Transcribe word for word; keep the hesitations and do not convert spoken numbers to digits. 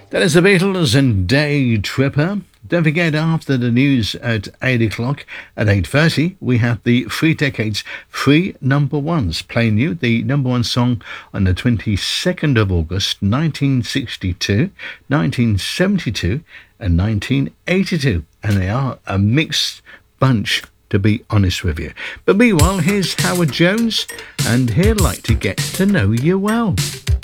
That is the Beatles and Day Tripper. Don't forget, after the news at eight o'clock, at eight thirty, we have the Three Decades Three Number Ones, playing you the number one song on the twenty-second of August, nineteen sixty-two, nineteen seventy-two and nineteen eighty-two. And they are a mixed bunch, to be honest with you. But meanwhile, here's Howard Jones, and he'd like to get to know you well.